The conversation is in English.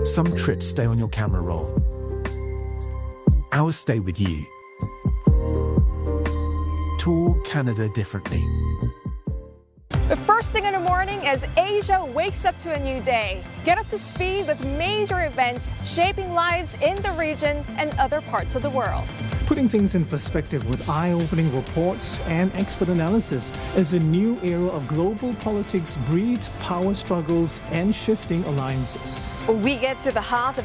Some trips stay on your camera roll. Ours stay with you. Tour Canada differently. The first thing in the morning as Asia wakes up to a new day. Get up to speed with major events shaping lives in the region and other parts of the world. Putting things in perspective with eye-opening reports and expert analysis as a new era of global politics breeds power struggles and shifting alliances. We get to the heart of